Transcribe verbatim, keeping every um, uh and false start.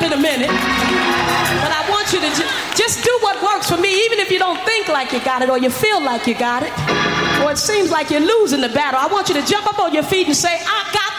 in a minute. But I want you to ju- just do what works for me, even if you don't think like you got it or you feel like you got it or it seems like you're losing the battle. I want you to jump up on your feet and say, I got